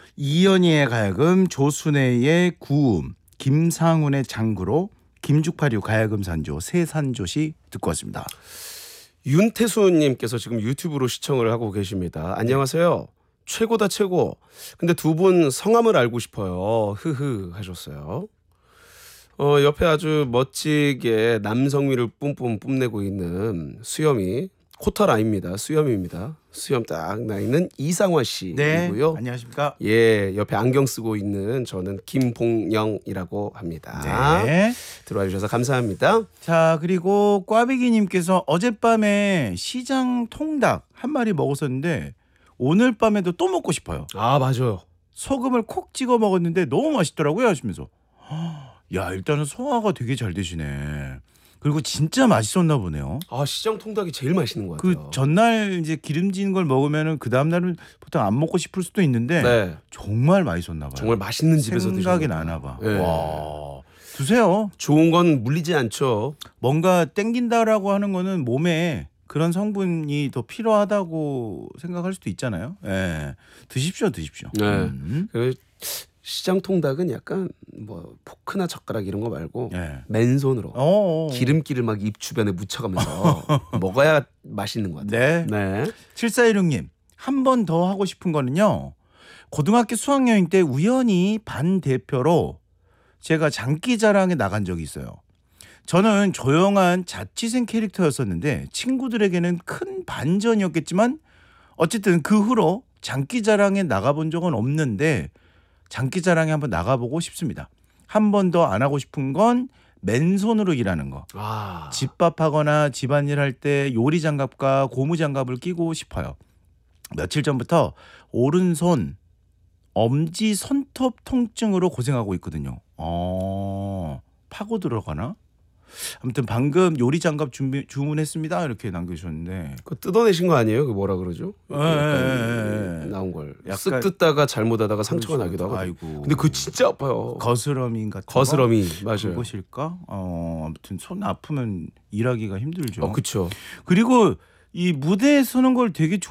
이연희의 가야금, 조순애의 구음, 김상훈의 장구로, 김죽팔이 가야금 산조, 세산조시 듣고 왔습니다. 윤태수님께서 지금 유튜브로 시청을 하고 계십니다. 안녕하세요. 최고다 최고. 근데 두 분 성함을 알고 싶어요. 흐흐 하셨어요. 옆에 아주 멋지게 남성미를 뿜뿜 뽐내고 있는 수염이 코털아입니다. 수염입니다. 수염 딱 나 있는 이상화 씨이고요. 네, 안녕하십니까? 예, 옆에 안경 쓰고 있는 저는 김봉영이라고 합니다. 네. 들어와 주셔서 감사합니다. 자, 그리고 꽈배기님께서 어젯밤에 시장 통닭 한 마리 먹었었는데 오늘 밤에도 또 먹고 싶어요. 아, 맞아요. 소금을 콕 찍어 먹었는데 너무 맛있더라고요 하시면서. 야, 일단은 소화가 되게 잘 되시네. 그리고 진짜 맛있었나 보네요. 아, 시장 통닭이 제일 맛있는 것 같아요. 그 전날 이제 기름진 걸 먹으면은 그 다음 날은 보통 안 먹고 싶을 수도 있는데 네. 정말 맛있었나 봐요. 정말 맛있는 집에서 생각이 드시는 나나 봐. 네. 와, 드세요. 좋은 건 물리지 않죠. 뭔가 땡긴다라고 하는 거는 몸에 그런 성분이 더 필요하다고 생각할 수도 있잖아요. 예, 드십시오. 네. 그 시장 통닭은 약간 뭐 포크나 젓가락 이런 거 말고 예. 맨손으로 어어. 기름기를 막 입 주변에 묻혀가면서 먹어야 맛있는 것 같아요. 네. 네. 7416님, 한 번 더 하고 싶은 거는요. 고등학교 수학여행 때 우연히 반 대표로 제가 장기자랑에 나간 적이 있어요. 저는 조용한 자취생 캐릭터였었는데 친구들에게는 큰 반전이었겠지만 어쨌든 그 후로 장기자랑에 나가본 적은 없는데 장기자랑에 한번 나가보고 싶습니다. 한 번 더 안 하고 싶은 건 맨손으로 일하는 거. 아, 집밥하거나 집안일 할 때 요리 장갑과 고무 장갑을 끼고 싶어요. 며칠 전부터 오른손 엄지 손톱 통증으로 고생하고 있거든요. 파고 들어가나? 아무튼 방금 요리 장갑 주문했습니다. 이렇게 남겨주셨는데. 그거 뜯어내신 거 아니에요? 그 뭐라 그러죠? 예. 나온 걸 약간- 쓱 뜯다가 잘못하다가 상처가 그렇죠. 나기도 하고. 아이고. 근데 그거 진짜 아파요. 거스러미 같은 거? 거스러미 맞아요. 그것일까? 아무튼 손 아프면 일하기가 힘들죠. 그렇죠. 그리고 이 무대에 서는 걸 되게